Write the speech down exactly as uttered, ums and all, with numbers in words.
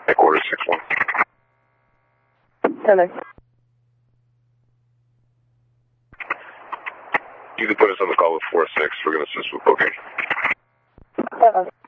Headquarters six one. Hello. You can put us on the call with four six. We're going to assist with booking. Uh-oh.